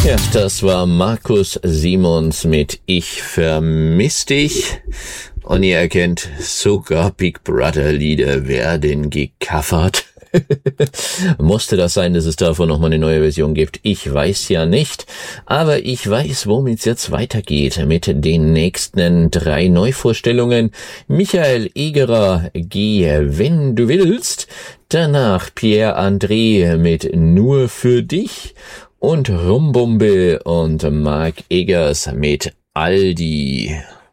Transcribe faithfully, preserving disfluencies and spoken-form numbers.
Ja, das war Markus Simons mit Ich vermiss dich. Und ihr erkennt, sogar Big Brother Lieder werden gecovert. Musste das sein, dass es davon nochmal eine neue Version gibt? Ich weiß ja nicht. Aber ich weiß, womit es jetzt weitergeht. Mit den nächsten drei Neuvorstellungen. Michael Egerer, Geh, wenn du willst. Danach Pierre André mit Nur für dich. Und Rumbumbe und Mark Eggers mit Aldi.